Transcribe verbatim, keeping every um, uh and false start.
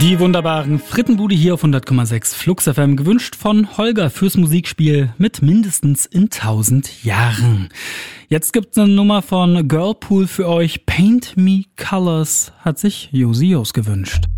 Die wunderbaren Frittenbude hier auf hundert Komma sechs Flux F M, gewünscht von Holger fürs Musikspiel mit mindestens in tausend Jahren. Jetzt gibt's eine Nummer von Girlpool für euch. Paint Me Colors hat sich Josios gewünscht.